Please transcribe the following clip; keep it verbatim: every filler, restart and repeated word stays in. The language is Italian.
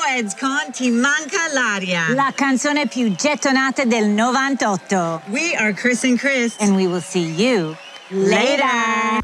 Coeds con Ti manca l'aria. La canzone più gettonata del novantotto. We are Chris and Chris. And we will see you later.